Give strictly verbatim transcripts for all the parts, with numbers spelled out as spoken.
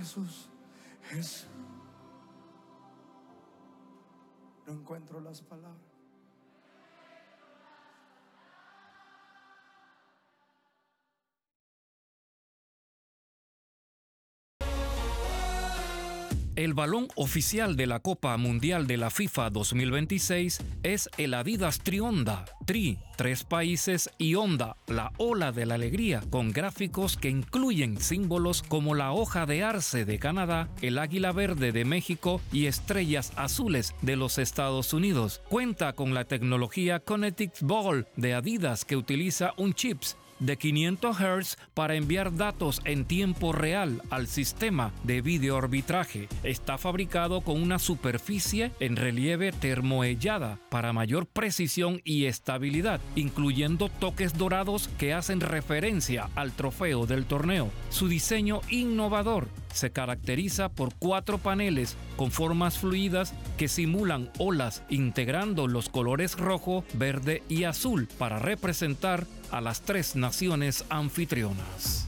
Jesús, Jesús. No encuentro las palabras. El balón oficial de la Copa Mundial de la FIFA dos mil veintiséis es el Adidas Tri-Onda. Tri, tres países, y Onda, la ola de la alegría, con gráficos que incluyen símbolos como la hoja de arce de Canadá, el águila verde de México y estrellas azules de los Estados Unidos. Cuenta con la tecnología Connected Ball de Adidas, que utiliza un chip de quinientos hertz para enviar datos en tiempo real al sistema de videoarbitraje. Está fabricado con una superficie en relieve termohellada para mayor precisión y estabilidad, incluyendo toques dorados que hacen referencia al trofeo del torneo. Su diseño innovador se caracteriza por cuatro paneles con formas fluidas que simulan olas, integrando los colores rojo, verde y azul para representar a las tres naciones anfitrionas.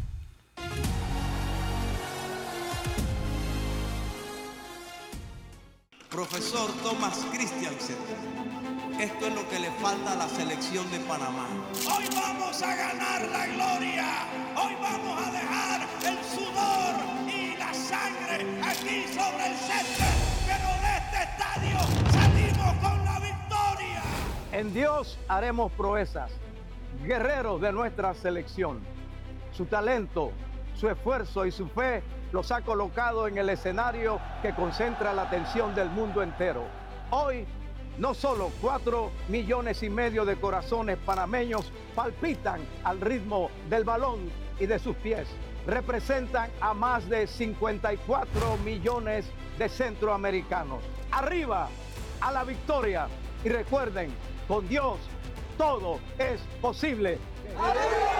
Profesor Thomas Christiansen, esto es lo que le falta a la selección de Panamá. Hoy vamos a ganar la gloria, hoy vamos a dejar el sudor y la sangre aquí sobre el césped, pero de este estadio salimos con la victoria. En Dios haremos proezas, guerreros de nuestra selección. Su talento, su esfuerzo y su fe los ha colocado en el escenario que concentra la atención del mundo entero. Hoy, no solo cuatro millones y medio de corazones panameños palpitan al ritmo del balón y de sus pies. Representan a más de cincuenta y cuatro millones de centroamericanos. Arriba, a la victoria. Y recuerden, con Dios todo es posible. ¡Aleluya!